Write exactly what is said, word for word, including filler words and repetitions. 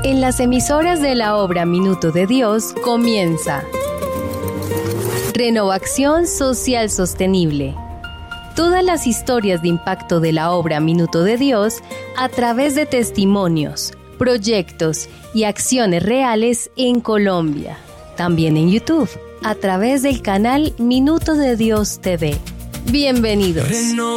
En las emisoras de la obra Minuto de Dios comienza Renovación Social Sostenible. Todas las historias de impacto de la obra Minuto de Dios a través de testimonios, proyectos y acciones reales en Colombia. También en YouTube, a través del canal Minuto de Dios T V. Bienvenidos.